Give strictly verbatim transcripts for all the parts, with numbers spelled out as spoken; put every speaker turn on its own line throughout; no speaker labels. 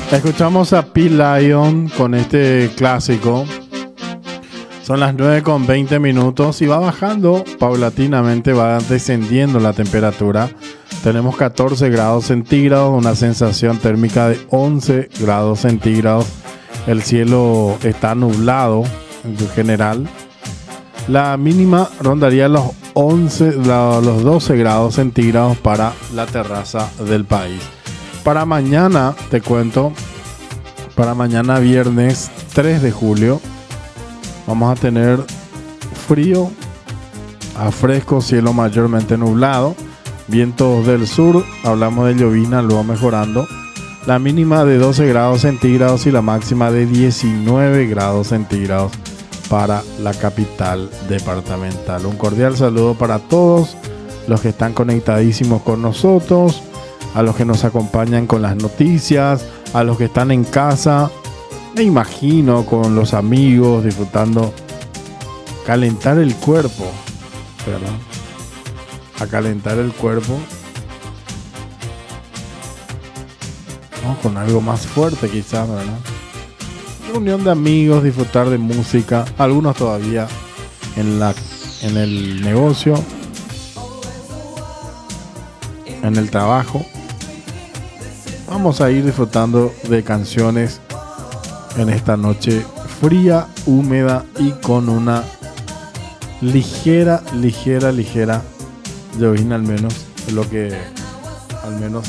Escuchamos a P-Lion con este clásico. Son las nueve con veinte minutos y va bajando paulatinamente, va descendiendo la temperatura. Tenemos catorce grados centígrados, una sensación térmica de once grados centígrados. El cielo está nublado en general. La mínima rondaría los once, los doce grados centígrados para la terraza del país. Para mañana, te cuento, para mañana viernes tres de julio, vamos a tener frío a fresco, cielo mayormente nublado, vientos del sur, hablamos de llovizna, luego mejorando. La mínima de doce grados centígrados y la máxima de diecinueve grados centígrados para la capital departamental. Un cordial saludo para todos los que están conectadísimos con nosotros, a los que nos acompañan con las noticias, a los que están en casa, me imagino con los amigos, disfrutando, calentar el cuerpo, ¿verdad? A calentar el cuerpo, ¿no? Con algo más fuerte quizás, ¿verdad? Reunión de amigos, disfrutar de música, algunos todavía en, la, en el negocio, en el trabajo. Vamos a ir disfrutando de canciones en esta noche fría, húmeda y con una ligera, ligera, ligera llovizna, al menos, es lo que al menos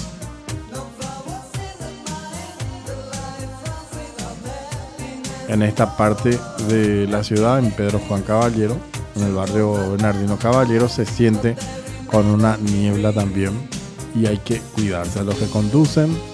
en esta parte de la ciudad, en Pedro Juan Caballero, en el barrio Bernardino Caballero, se siente con una niebla también y hay que cuidarse. A los que conducen,